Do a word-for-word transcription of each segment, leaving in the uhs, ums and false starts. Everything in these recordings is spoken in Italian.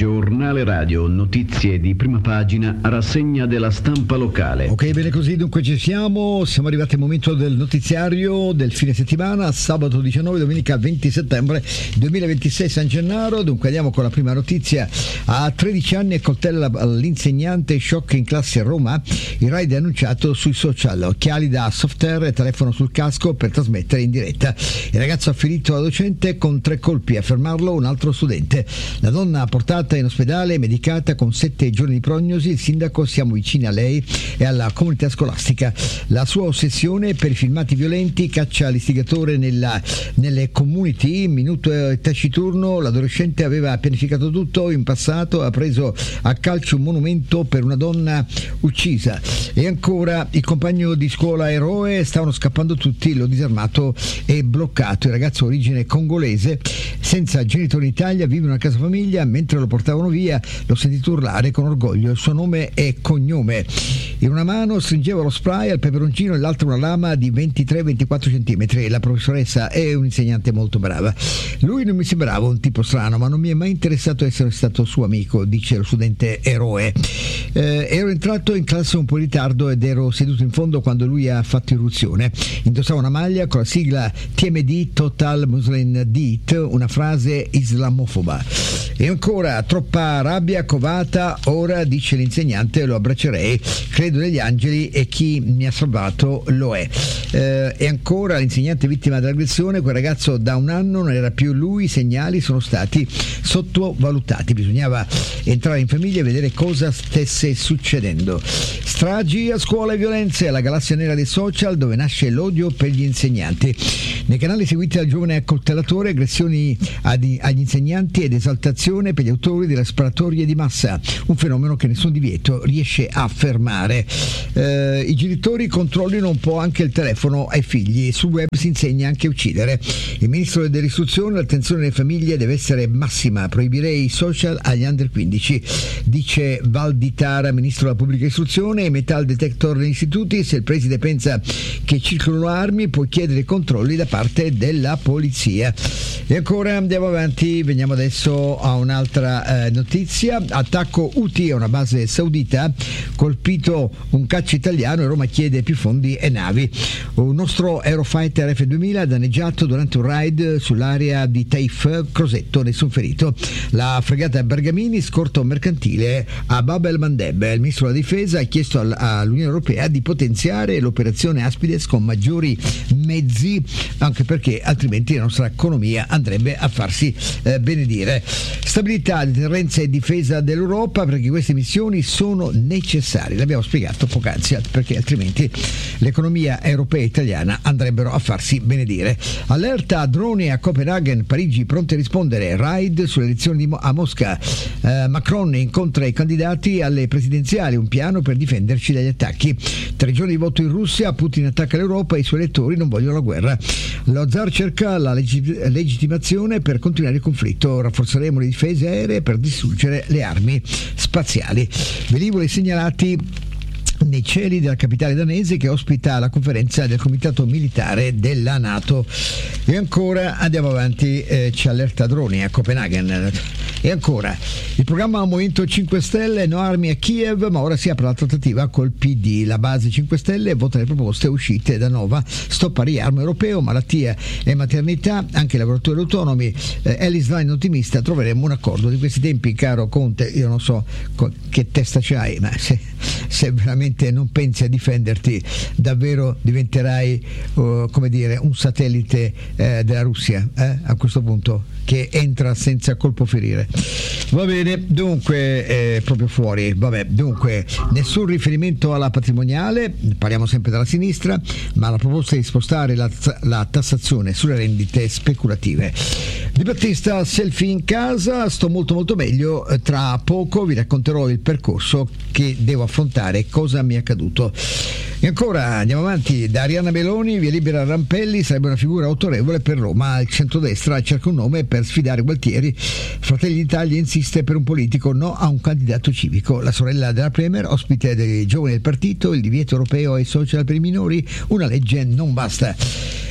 Giornale radio, notizie di prima pagina, rassegna della stampa locale. Ok, bene così, dunque ci siamo, siamo arrivati al momento del notiziario del fine settimana, sabato diciannove, domenica venti settembre duemilaventisei, San Gennaro. Dunque andiamo con la prima notizia. A tredici anni accoltella l'insegnante, shock in classe a Roma, il raid è annunciato sui social, occhiali da soft air e telefono sul casco per trasmettere in diretta. Il ragazzo ha ferito la docente con tre colpi, a fermarlo un altro studente. La donna ha portato in ospedale, medicata con sette giorni di prognosi. Il sindaco: siamo vicini a lei e alla comunità scolastica. La sua ossessione per i filmati violenti caccia l'istigatore nella, nelle community. In minuto taciturno l'adolescente aveva pianificato tutto. In passato ha preso a calcio un monumento per una donna uccisa. E ancora, il compagno di scuola eroe, stavano scappando tutti, l'ho disarmato e bloccato. Il ragazzo origine congolese, senza genitori in Italia, vive in una casa famiglia. Mentre lo portavano via l'ho sentito urlare con orgoglio il suo nome e cognome. In una mano stringeva lo spray al peperoncino e l'altra una lama di ventitré ventiquattro centimetri. La professoressa è un'insegnante molto brava. Lui non mi sembrava un tipo strano, ma non mi è mai interessato essere stato suo amico, dice lo studente eroe. Eh, ero entrato in classe un po' in ritardo ed ero seduto in fondo quando lui ha fatto irruzione. Indossava una maglia con la sigla T M D, Total Muslim Deed, una frase islamofoba. E ancora, troppa rabbia covata, ora, dice l'insegnante, lo abbraccerei, credo negli angeli e chi mi ha salvato lo è. Eh, e ancora, l'insegnante vittima dell'aggressione, quel ragazzo da un anno non era più lui, i segnali sono stati sottovalutati, bisognava entrare in famiglia e vedere cosa stesse succedendo. Stragi a scuola e violenze, la galassia nera dei social dove nasce l'odio per gli insegnanti. Nei canali seguiti dal giovane accoltellatore, aggressioni ad, agli insegnanti ed esaltazione per gli autori delle sparatorie di massa, un fenomeno che nessun divieto riesce a fermare. Eh, I genitori controllino un po' anche il telefono ai figli, sul web si insegna anche a uccidere. Il ministro dell'istruzione: l'attenzione delle famiglie deve essere massima, proibirei i social agli under quindici, dice Valditara, ministro della pubblica istruzione. I metal detector negli istituti, se il preside pensa che circolano armi può chiedere controlli da parte della polizia. E ancora andiamo avanti, veniamo adesso a un'altra eh, notizia. Attacco Houthi a una base saudita, colpito un caccia italiano e Roma chiede più fondi e navi. Un nostro Eurofighter F duemila danneggiato durante un raid sull'area di Taif, Crosetto, nessun ferito. La fregata Bergamini scorta un mercantile a Bab el Mandeb. Il ministro della difesa ha chiesto all'Unione Europea di potenziare l'operazione Aspides con maggiori mezzi, anche perché altrimenti la nostra economia andrebbe a farsi eh, benedire. Stabilità, deterrenza e difesa dell'Europa, perché queste missioni sono necessarie, l'abbiamo spiegato poc'anzi, perché altrimenti l'economia europea e italiana andrebbero a farsi benedire. Allerta droni a Copenaghen, Parigi pronte a rispondere, raid sulle elezioni di Mo- a Mosca. eh, Macron incontra i candidati alle presidenziali, un piano per difenderci dagli attacchi. Tre giorni di voto in Russia, Putin attacca l'Europa e i suoi elettori non vogliono la guerra. Lo zar cerca la legit- legittimazione per continuare il conflitto, rafforzeremo le difese aeree per distruggere le armi spaziali. Velivoli segnalati nei cieli della capitale danese che ospita la conferenza del comitato militare della NATO. E ancora andiamo avanti, eh, c'è allerta droni a Copenaghen. E ancora il programma Movimento cinque Stelle, no armi a Kiev, ma ora si apre la trattativa col P D. La base cinque Stelle vota le proposte uscite da Nova, stop al riarmo europeo, malattia e maternità, anche i lavoratori autonomi. eh, Ellis Line ottimista, troveremo un accordo. Di questi tempi, caro Conte, io non so co- che testa c'hai, ma se, se veramente non pensi a difenderti, davvero diventerai uh, come dire un satellite eh, della Russia eh, a questo punto, che entra senza colpo ferire. Va bene, dunque eh, proprio fuori, vabbè, dunque nessun riferimento alla patrimoniale, parliamo sempre dalla sinistra, ma la proposta di spostare la, la tassazione sulle rendite speculative. Di Battista, selfie in casa, sto molto molto meglio, tra poco vi racconterò il percorso che devo affrontare, cosa mi è accaduto. E ancora andiamo avanti, da Arianna Meloni, via libera Rampelli, sarebbe una figura autorevole per Roma. Il centrodestra cerca un nome per sfidare Gualtieri. Fratelli d'Italia insiste per un politico, no a un candidato civico. La sorella della Premier, ospite dei giovani del partito, il divieto europeo ai social per i minori, una legge non basta.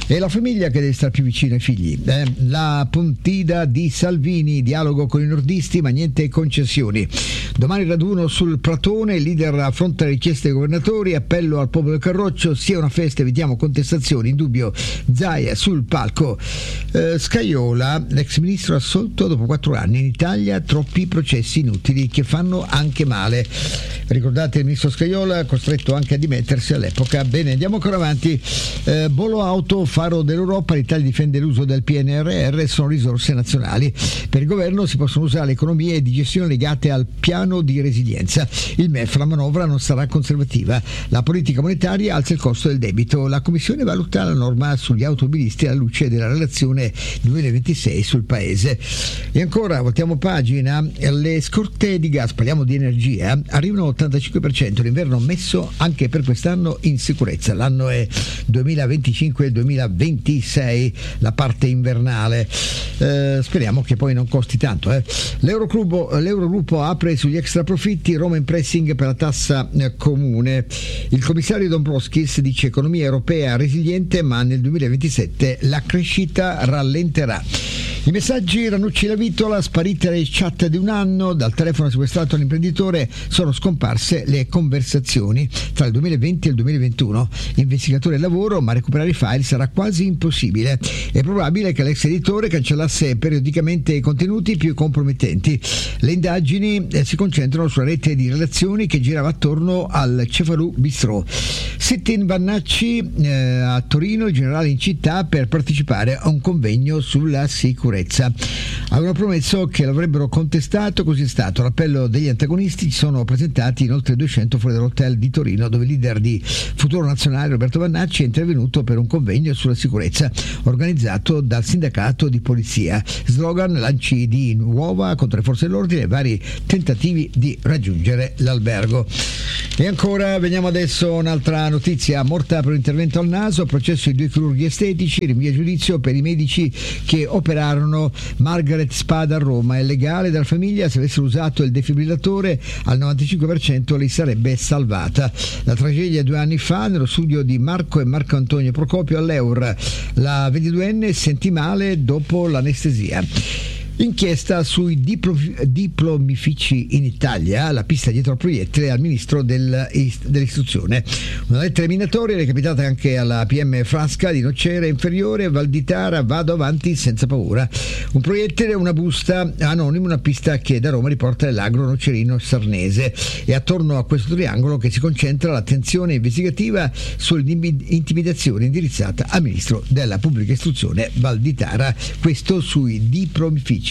È la famiglia che deve stare più vicino ai figli. Eh? La Pontida di Salvini, dialogo con i nordisti ma niente concessioni. Domani raduno sul Pratone, il leader affronta le richieste dei governatori, appello al popolo del Carroccio, sia una festa, evitiamo contestazioni, in dubbio Zaia sul palco. Eh, Scajola, l'ex ministro assolto dopo quattro anni, in Italia troppi processi inutili che fanno anche male. Ricordate il ministro Scajola, costretto anche a dimettersi all'epoca. Bene, andiamo ancora avanti. Eh, Bolo Auto, faro dell'Europa, l'Italia difende l'uso del P N R R, sono risorse nazionali. Per il governo si possono usare le economie di gestione legate al piano di resilienza. Il M E F, la manovra non sarà conservativa. La politica monetaria alza il costo del debito. La Commissione valuta la norma sugli automobilisti alla luce della relazione duemilaventisei sul paese. E ancora, voltiamo pagina, le scorte di gas, parliamo di energia, arrivano all'ottantacinque per cento, l'inverno messo anche per quest'anno in sicurezza. L'anno è duemilaventicinque duemilaventisei, la parte invernale. Eh, speriamo che poi non costi tanto. Eh. L'Eurogruppo, l'Eurogruppo apre sugli extra profitti, Roma in pressing per la tassa eh, comune. Il commissario Dombrovskis dice economia europea resiliente, ma nel duemilaventisette la crescita rallenterà. I messaggi Ranucci la Vitola, sparite le chat di un anno, dal telefono sequestrato all'imprenditore sono scomparse le conversazioni tra il duemilaventi e il duemilaventuno. Investigatore del lavoro, ma recuperare i file sarà quasi impossibile. È probabile che l'ex editore cancellasse periodicamente i contenuti più compromettenti. Le indagini eh, si concentrano sulla rete di relazioni che girava attorno al Cefalù Bistrò. Sit-in Vannacci eh, a Torino, il generale in città per partecipare a un convegno sulla sicurezza. Avevano promesso che l'avrebbero contestato, così è stato. L'appello degli antagonisti, ci sono presentati in oltre duecento fuori dall'hotel di Torino, dove il leader di Futuro Nazionale Roberto Vannacci è intervenuto per un convegno sulla sicurezza organizzato dal sindacato di polizia. Slogan, lanci di uova contro le forze dell'ordine e vari tentativi di raggiungere l'albergo. E ancora, veniamo adesso a un'altra notizia, morta per un intervento al naso, processo di due chirurghi estetici, rinvio a giudizio per i medici che operarono Margaret Spada a Roma. È legale dalla famiglia, se avessero usato il defibrillatore al novantacinque per cento li sarebbe salvata. La tragedia due anni fa nello studio di Marco e Marco Antonio Procopio all'Eur, la ventiduenne sentì male dopo l'anestesia. Inchiesta sui diplo- diplomifici in Italia, la pista dietro al proiettile al ministro del, dell'istruzione. Una lettera minatoria recapitata anche alla P M Frasca di Nocera Inferiore, Valditara, vado avanti senza paura. Un proiettile, una busta anonima, una pista che da Roma riporta l'agro nocerino sarnese. E attorno a questo triangolo che si concentra l'attenzione investigativa sull'intimidazione indirizzata al ministro della pubblica istruzione Valditara, questo sui diplomifici.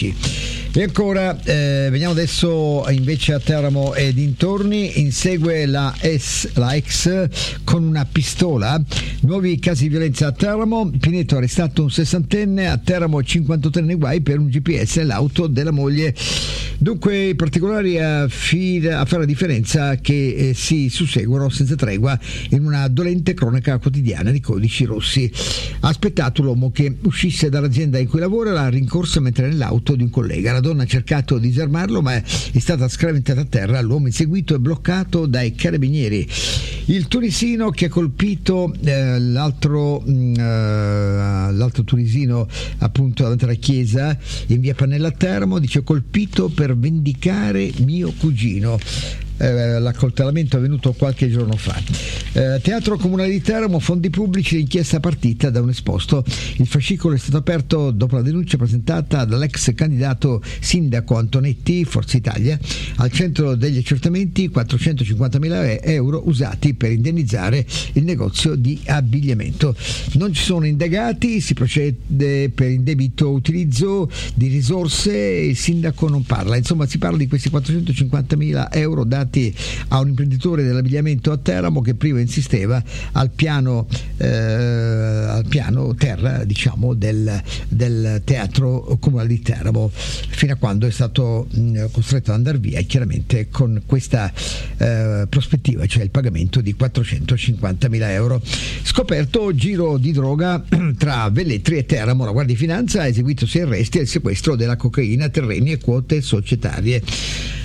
E ancora eh, veniamo adesso invece a Teramo e dintorni. Insegue la, S, la ex con una pistola, nuovi casi di violenza a Teramo. Pineto ha arrestato un sessantenne, a Teramo cinquantottenne nei guai per un G P S nell'auto della moglie. Dunque i particolari a, fi- a fare la differenza che eh, si susseguono senza tregua in una dolente cronaca quotidiana di codici rossi. Ha aspettato l'uomo che uscisse dall'azienda in cui lavora, l'ha rincorsa mentre nell'auto di un collega. La donna ha cercato di disarmarlo, ma è stata scraventata a terra. L'uomo inseguito è bloccato dai carabinieri. Il tunisino che ha colpito eh, l'altro, mh, uh, l'altro tunisino appunto davanti alla chiesa in via Pannella a Teramo, dice: colpito per vendicare mio cugino. Eh, l'accoltellamento è avvenuto qualche giorno fa. Eh, Teatro Comunale di Teramo, fondi pubblici, l'inchiesta partita da un esposto. Il fascicolo è stato aperto dopo la denuncia presentata dall'ex candidato sindaco Antonetti, Forza Italia. Al centro degli accertamenti quattrocentocinquantamila euro usati per indennizzare il negozio di abbigliamento. Non ci sono indagati, si procede per indebito utilizzo di risorse, il sindaco non parla. Insomma, si parla di questi quattrocentocinquantamila euro dati a un imprenditore dell'abbigliamento a Teramo che prima insisteva al piano eh, al piano terra, diciamo, del, del Teatro Comunale di Teramo, fino a quando è stato mh, costretto ad andare via, chiaramente con questa eh, prospettiva, cioè il pagamento di quattrocentocinquantamila euro. Scoperto giro di droga tra Velletri e Teramo, la Guardia di Finanza ha eseguito sei arresti e il sequestro della cocaina, terreni e quote societarie.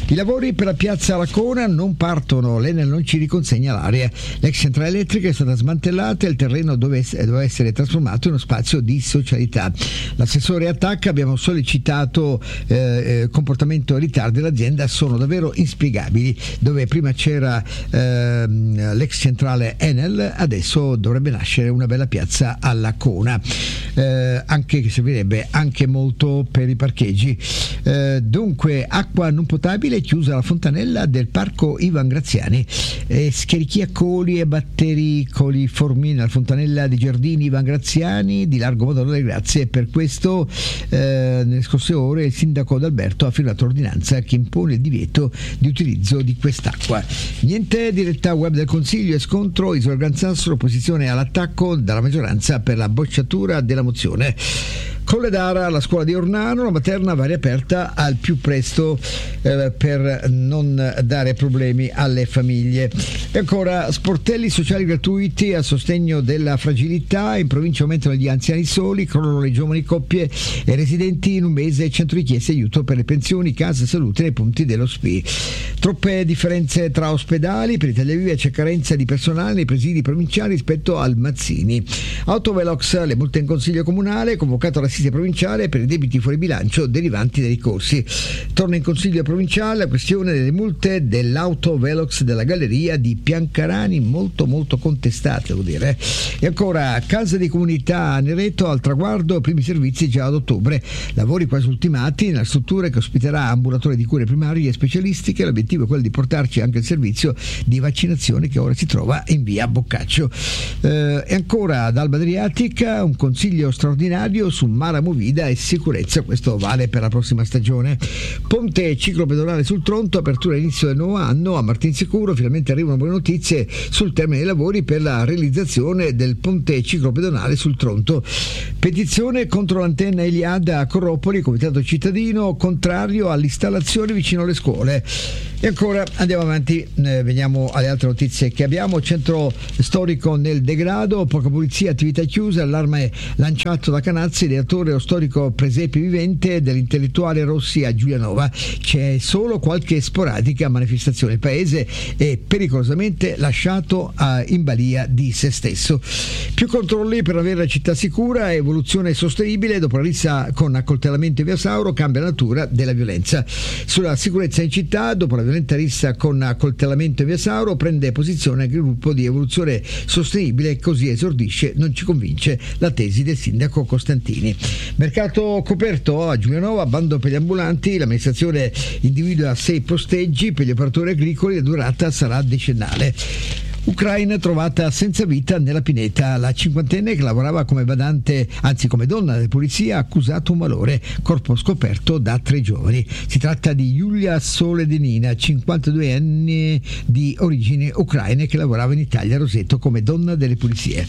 I lavori per la piazza Lacona non partono, l'Enel non ci riconsegna l'area. L'ex centrale elettrica è stata smantellata e il terreno dove doveva essere trasformato in uno spazio di socialità. L'assessore attacca, abbiamo sollecitato eh, comportamento e ritardi dell'azienda, sono davvero inspiegabili. Dove prima c'era eh, l'ex centrale Enel, adesso dovrebbe nascere una bella piazza a Lacona, eh, anche che servirebbe anche molto per i parcheggi. Eh, dunque, acqua non potabile, chiusa la fontanella del parco Ivan Graziani, eh, schierichiacoli e batteri coliformi nella fontanella di Giardini Ivan Graziani di Largo Madonna delle Grazie. Per questo eh, nelle scorse ore il sindaco D'Alberto ha firmato l'ordinanza che impone il divieto di utilizzo di quest'acqua. Niente diretta web del Consiglio e scontro Isola Gran Sasso, opposizione all'attacco dalla maggioranza per la bocciatura della mozione. Colledara, la scuola di Ornano, la materna va riaperta al più presto eh, per non dare problemi alle famiglie. E ancora sportelli sociali gratuiti a sostegno della fragilità, in provincia aumentano gli anziani soli, crollano le giovani coppie e residenti, in un mese cento richieste di aiuto per le pensioni, casa e salute nei punti dello S P I. Troppe differenze tra ospedali, per Italia Viva c'è carenza di personale nei presidi provinciali rispetto al Mazzini. Autovelox, le multe in consiglio comunale, convocato l'assistente provinciale per i debiti fuori bilancio derivanti dai ricorsi. Torna in consiglio provinciale la questione delle multe dell'autovelox della galleria di Piancarani, molto molto contestate, devo dire. E ancora, casa di comunità a Nereto al traguardo, primi servizi già ad ottobre, lavori quasi ultimati nella struttura che ospiterà ambulatori di cure primarie e specialistiche. L'obiettivo è quello di portarci anche il servizio di vaccinazione che ora si trova in via Boccaccio. Eh, e ancora ad Alba Adriatica un consiglio straordinario su Mara Movida e sicurezza, questo vale per la prossima stagione. Ponte ciclopedonale sul Tronto, apertura all'inizio del nuovo anno a Martinsicuro, finalmente arrivano buone notizie sul termine dei lavori per la realizzazione del ponte ciclopedonale sul Tronto. Petizione contro l'antenna Eliade a Corropoli, comitato cittadino contrario all'installazione vicino alle scuole. E ancora andiamo avanti, eh, veniamo alle altre notizie che abbiamo. Centro storico nel degrado, poca pulizia, attività chiuse, allarme lanciato da Canazzi, ideatore o storico presepe vivente dell'intellettuale Rossi a Giulianova. C'è solo qualche sporadica manifestazione, il paese è pericolosamente lasciato a, in balia di se stesso. Più controlli per avere la città sicura, evoluzione sostenibile, dopo la rissa con accoltellamento in via Sauro cambia la natura della violenza. Sulla sicurezza in città, dopo la violenta rissa con accoltellamento in via Sauro prende posizione anche il gruppo di evoluzione sostenibile, così esordisce non ci convince la tesi del sindaco Costantini. Mercato coperto a Giulianova, bando per gli ambulanti, l'amministrazione individua sei posteggi per gli operatori agricoli, la durata sarà decennale. Ucraina trovata senza vita nella pineta, la cinquantenne che lavorava come badante, anzi come donna della polizia, ha accusato un malore, corpo scoperto da tre giovani. Si tratta di Yulia Soledinina, cinquantadue anni, di origini ucraine, che lavorava in Italia a Roseto come donna delle pulizie.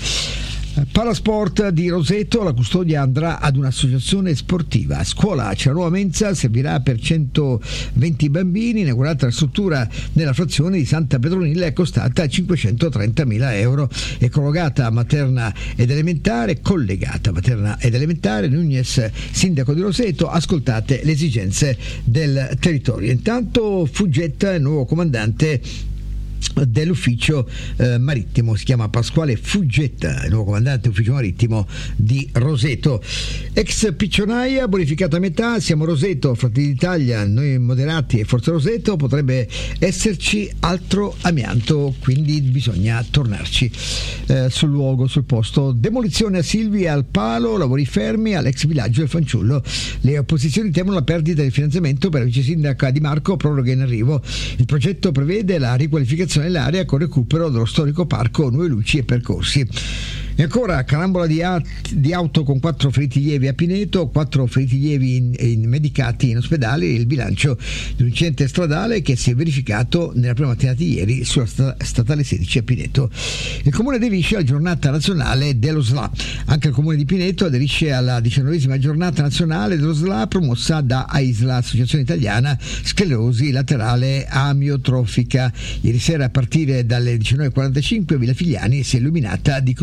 Palasport di Roseto, la custodia andrà ad un'associazione sportiva. A scuola c'è la nuova mensa, servirà per centoventi bambini, inaugurata la struttura nella frazione di Santa Petronilla, è costata cinquecentotrentamila euro. È collegata materna ed elementare, collegata materna ed elementare. Nunez, sindaco di Roseto, ascoltate le esigenze del territorio. Intanto Fuggetta, il nuovo comandante dell'ufficio eh, marittimo, si chiama Pasquale Fuggetta, il nuovo comandante ufficio marittimo di Roseto. Ex piccionaia bonificata a metà, siamo Roseto, Fratelli d'Italia, noi moderati e Forza Roseto, potrebbe esserci altro amianto, quindi bisogna tornarci eh, sul luogo, sul posto. Demolizione a Silvi al palo, lavori fermi all'ex villaggio del Fanciullo. Le opposizioni temono la perdita del finanziamento per la vice sindaca Di Marco, proroga in arrivo. Il progetto prevede la riqualificazione dell'area con recupero dello storico parco, nuove luci e percorsi. E ancora carambola di, a- di auto con quattro feriti lievi a Pineto, quattro feriti lievi in, in medicati in ospedale, il bilancio di un incidente stradale che si è verificato nella prima mattinata di ieri sulla sta- statale sedici a Pineto. Il comune aderisce alla giornata nazionale dello S L A. Anche il comune di Pineto aderisce alla diciannovesima giornata nazionale dello S L A promossa da AISLA, Associazione Italiana Sclerosi Laterale Amiotrofica. Ieri sera a partire dalle diciannove e quarantacinque Villa Figliani si è illuminata di color verde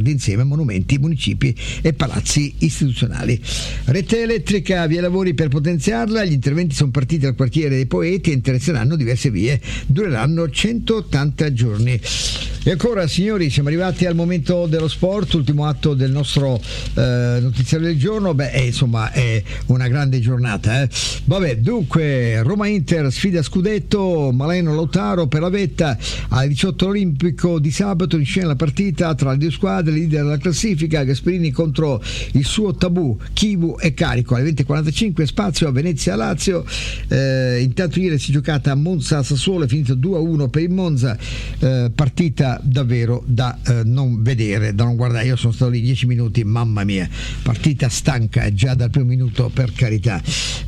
traguardi insieme a monumenti, municipi e palazzi istituzionali. Rete elettrica, via lavori per potenziarla, gli interventi sono partiti dal quartiere dei Poeti e interesseranno diverse vie, dureranno centottanta giorni. E ancora, signori, siamo arrivati al momento dello sport, ultimo atto del nostro eh, notiziario del giorno. Beh, è, insomma, è una grande giornata. Eh. Vabbè, dunque, Roma-Inter, sfida scudetto, Maleno Lautaro per la vetta, alle diciotto olimpico di sabato in scena la partita tra le due squadre, leader della classifica, Gasperini contro il suo tabù, Chivu e Carico, alle venti e quarantacinque spazio a Venezia-Lazio. Eh, intanto ieri si è giocata a Monza-Sassuolo, è finito due a uno per il Monza, eh, partita davvero da eh, non vedere, da non guardare. Io sono stato lì dieci minuti, mamma mia, partita stanca già dal primo minuto, per carità.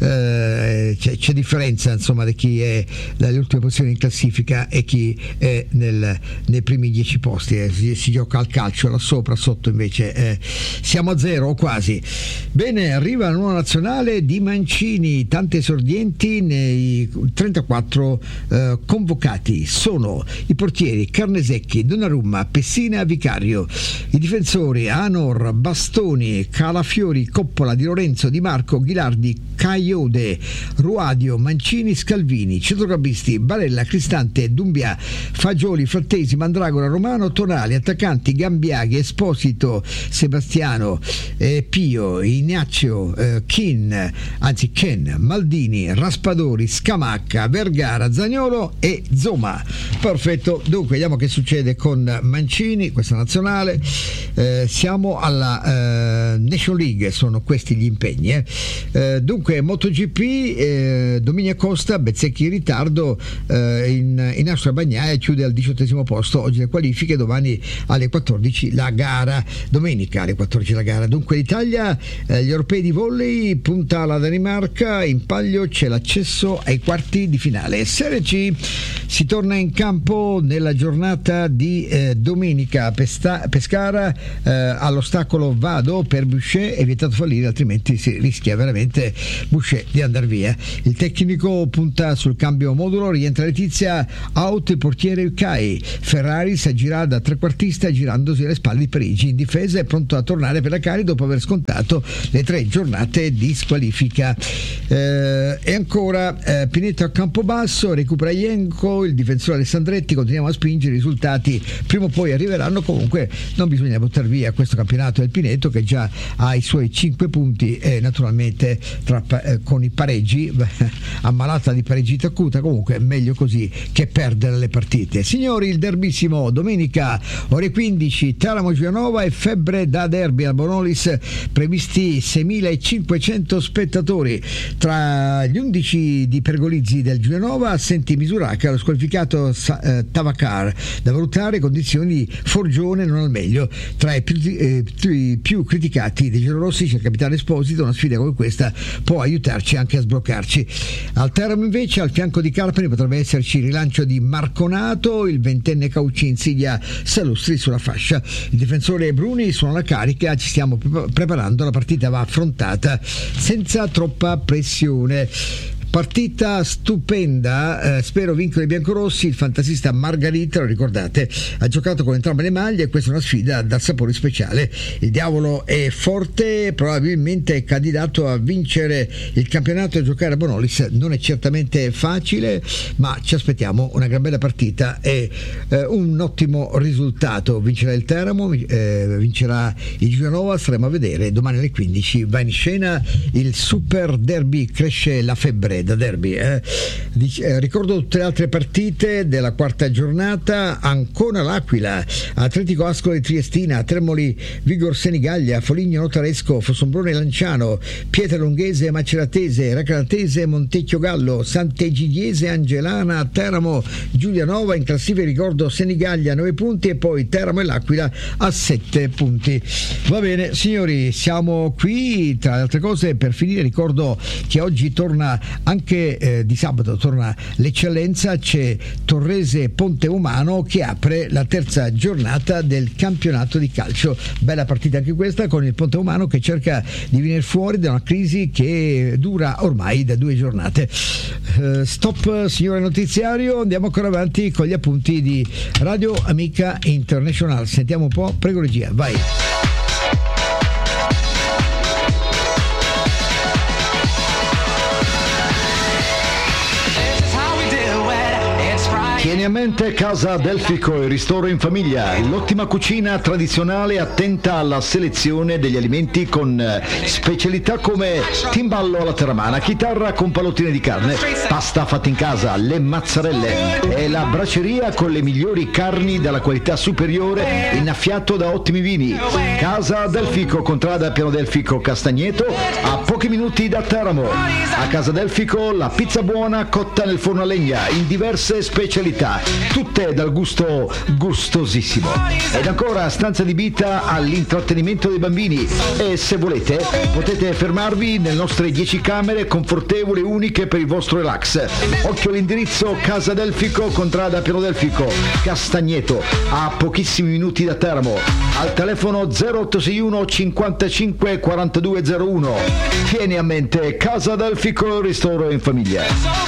Eh, c'è, c'è differenza insomma di chi è dalle ultime posizioni in classifica e chi è nel, nei primi dieci posti. Eh. Si, si gioca al calcio, là sopra, sotto invece eh, siamo a zero o quasi. Bene, arriva la nuova nazionale di Mancini, tante esordienti nei trentaquattro eh, convocati. Sono i portieri Carnesecchi, Donnarumma, Pessina, Vicario, i difensori Anor, Bastoni, Calafiori, Coppola, Di Lorenzo, Di Marco, Ghilardi, Caiode, Ruadio, Mancini, Scalvini, centrocampisti Barella, Cristante, Dumbia, Fagioli, Frattesi, Mandragora, Romano, Tonali, attaccanti Gambiaghi, Esposito, Sebastiano, eh, Pio, Ignazio, eh, Kin, anzi Ken, Maldini, Raspadori, Scamacca, Vergara, Zaniolo e Zoma. Perfetto, dunque vediamo che succede con Mancini, questa nazionale. Eh, siamo alla eh, Nation League, sono questi gli impegni. Eh. Eh, dunque MotoGP, eh, Dominia Costa, Bezzecchi in ritardo, eh, in, in Austria Bagnaia chiude al diciottesimo posto, oggi le qualifiche, domani alle quattordici la gara, domenica alle quattordici la gara. Dunque l'Italia, eh, gli europei di volley, punta alla Danimarca, in palio c'è l'accesso ai quarti di finale. Serie C, si torna in campo nella giornata di eh, domenica a Pesta- Pescara, eh, all'ostacolo Vado per Boucher, è vietato fallire, altrimenti si rischia veramente Boucher di andare via. Il tecnico punta sul cambio modulo, rientra Letizia, out il portiere Ucai, Ferrari si aggira da trequartista girandosi alle spalle di Parigi, in difesa è pronto a tornare per la Cari dopo aver scontato le tre giornate di squalifica. Eh, e ancora eh, Pineto a Campobasso, recupera Ienco, il difensore Alessandretti, continuiamo a spingere, i risultati prima o poi arriveranno. Comunque non bisogna buttare via questo campionato del Pineto, che già ha i suoi cinque punti e naturalmente tra, eh, con i pareggi ammalata di pareggita acuta, comunque meglio così che perdere le partite. Signori, il derbissimo domenica ore quindici, Teramo Giulianova e febbre da derby al Bonolis, previsti seimilacinquecento spettatori. Tra gli undici di Pergolizzi del Giulianova assenti Misuraca, lo squalificato eh, Tavacar, da valutare condizioni Forgione non al meglio. Tra i più, eh, i più criticati dei giallorossi c'è il capitano Esposito, una sfida come questa può aiutarci anche a sbloccarci. Al Teramo invece, al fianco di Carpani potrebbe esserci il rilancio di Marconato, il ventenne Caucci insidia Salustri sulla fascia, il difensore Bruni suona la carica, ci stiamo pre- preparando, la partita va affrontata senza troppa pressione. Partita stupenda, eh, spero vincono i biancorossi. Il fantasista Margarita, lo ricordate, ha giocato con entrambe le maglie e questa è una sfida dal sapore speciale. Il diavolo è forte, probabilmente è candidato a vincere il campionato e a giocare a Bonolis non è certamente facile, ma ci aspettiamo una gran bella partita e eh, un ottimo risultato. Vincerà il Teramo, eh, vincerà il Giulianova, staremo a vedere. Domani alle quindici va in scena il Super Derby, cresce la febbre da derby. Eh. Dic- eh, ricordo tutte le altre partite della quarta giornata: Ancona L'Aquila, Atletico Ascoli Triestina, Termoli Vigor Senigallia, Foligno Notaresco, Fossombrone Lanciano, Pietra Lunghese Maceratese, Racanatese Montecchio Gallo, Sant'Egidiese Angelana, Teramo Giulianova. In classifica ricordo Senigallia nove punti e poi Teramo e L'Aquila a sette punti. Va bene signori, siamo qui. Tra le altre cose, per finire ricordo che oggi torna Anche eh, di sabato torna l'eccellenza, c'è Torrese Ponte Umano che apre la terza giornata del campionato di calcio. Bella partita anche questa, con il Ponte Umano che cerca di venire fuori da una crisi che dura ormai da due giornate. Uh, stop signore notiziario, andiamo ancora avanti con gli appunti di Radio Amica International. Sentiamo un po', prego regia, vai. Tieni a mente Casa Delfico, il ristoro in famiglia, l'ottima cucina tradizionale attenta alla selezione degli alimenti con specialità come timballo alla terramana, chitarra con pallottine di carne, pasta fatta in casa, le mazzarelle e la braceria con le migliori carni dalla qualità superiore, innaffiato da ottimi vini. Casa Delfico, contrada Piano Delfico Castagneto, a pochi minuti da Teramo. A Casa Delfico la pizza buona cotta nel forno a legna in diverse specialità, tutte dal gusto gustosissimo. Ed ancora stanza adibita all'intrattenimento dei bambini e se volete potete fermarvi nelle nostre dieci camere confortevoli e uniche per il vostro relax. Occhio all'indirizzo: Casa Delfico, contrada Piano Delfico Castagneto, a pochissimi minuti da Teramo. Al telefono zero otto sei uno cinquantacinque quarantadue zero uno. Tieni a mente Casa Delfico, ristoro in famiglia.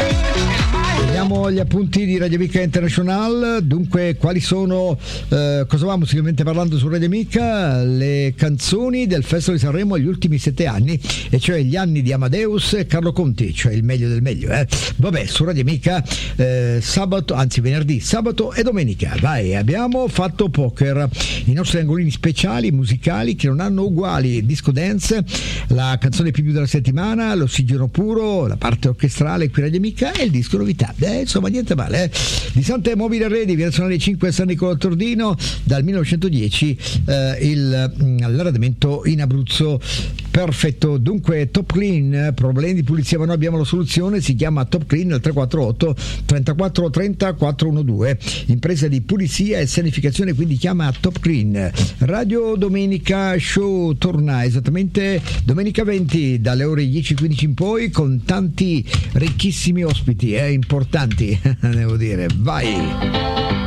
Vediamo gli appunti di Radio Amica International. Dunque, quali sono, eh, cosa va musicalmente parlando su Radio Amica? Le canzoni del Festival di Sanremo gli ultimi sette anni, e cioè gli anni di Amadeus e Carlo Conti, cioè il meglio del meglio. Eh. Vabbè, su Radio Amica eh, sabato, anzi venerdì, sabato e domenica. Vai, abbiamo fatto poker, i nostri angolini speciali musicali che non hanno uguali, disco dance, la canzone più della settimana, l'ossigeno puro, la parte orchestrale qui Radio Amica e il disco novità. Eh, insomma niente male, eh. Di Sante Mobile Arredi, via Nazionale cinque San Nicola Tordino, dal millenovecentodieci eh, il, l'arredamento in Abruzzo. Perfetto. Dunque Top Clean, problemi di pulizia ma noi abbiamo la soluzione, si chiama Top Clean al tre quattro otto trentaquattro trenta quattrocentododici, impresa di pulizia e sanificazione, quindi chiama Top Clean. Radio Domenica Show torna esattamente domenica venti dalle ore dieci e quindici in poi, con tanti ricchissimi ospiti eh, importanti devo dire. Vai.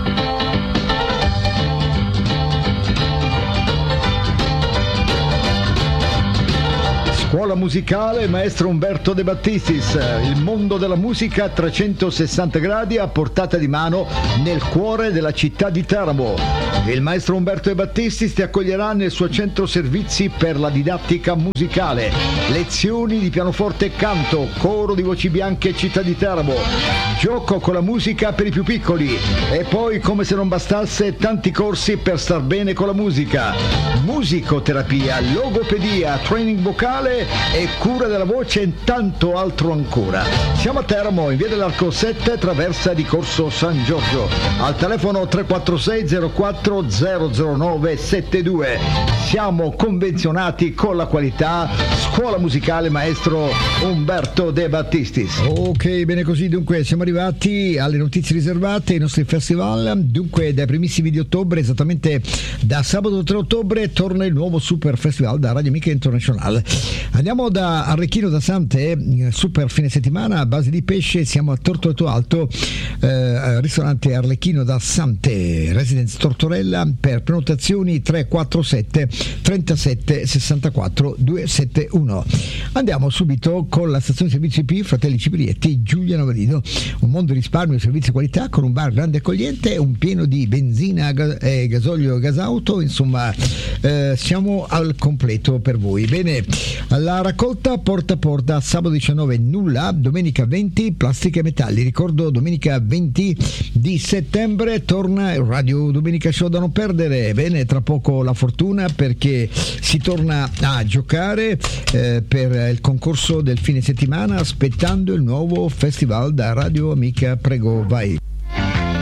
Scuola musicale Maestro Umberto De Battistis, il mondo della musica a trecentosessanta gradi a portata di mano nel cuore della città di Teramo. Il Maestro Umberto De Battistis ti accoglierà nel suo centro servizi per la didattica musicale, lezioni di pianoforte e canto, coro di voci bianche città di Teramo, gioco con la musica per i più piccoli e poi, come se non bastasse, tanti corsi per star bene con la musica, musicoterapia, logopedia, training vocale e cura della voce e tanto altro ancora. Siamo a Teramo, in via dell'Arco sette, traversa di Corso San Giorgio. Al telefono tre quattro sei zero quattro zero zero nove sette due. Siamo convenzionati con la qualità. Scuola musicale Maestro Umberto De Battistis. Ok, bene così. Dunque siamo arrivati alle notizie riservate ai nostri festival. Dunque dai primissimi di ottobre, esattamente da sabato tre ottobre, torna il nuovo Super Festival da Radio Amica International. Andiamo da Arlecchino da Sante, super fine settimana a base di pesce. Siamo a Tortoreto Alto, eh, ristorante Arlecchino da Sante, Residence Tortorella. Per prenotazioni tre quattro sette trentasette sessantaquattro duecentosettantuno. Andiamo subito con la stazione di servizi P Fratelli Ciprietti, Giulia Novelino, un mondo di risparmio e servizi di qualità con un bar grande e accogliente, un pieno di benzina e gasolio e gasauto, insomma eh, siamo al completo per voi. Bene, la raccolta porta a porta sabato diciannove nulla, domenica venti plastica e metalli. Ricordo domenica venti di settembre torna il Radio Domenica Show da non perdere. Bene, tra poco la fortuna perché si torna a giocare eh, per il concorso del fine settimana aspettando il nuovo festival da Radio Amica. Prego, vai.